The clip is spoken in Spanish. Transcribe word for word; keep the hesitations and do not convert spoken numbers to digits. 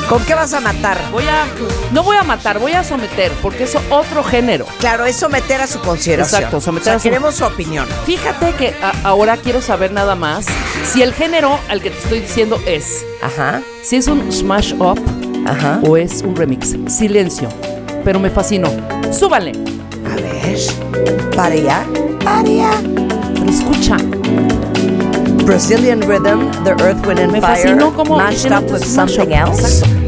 ¿Con qué vas a matar? Voy a, no voy a matar, voy a someter, porque es otro género. Claro, es someter a su consideración. Exacto, someter o sea, a su... queremos su opinión. Fíjate que a, ahora quiero saber nada más si el género al que te estoy diciendo es, Ajá, si es un smash up ajá. o es un remix. Silencio, pero me fascinó. Súbale. A ver, para allá, para allá. Pero escucha. Brazilian rhythm, the Earth, Wind and Me Fire, fascinó cómo mashed hicieron up with este smash something up. else. Exacto.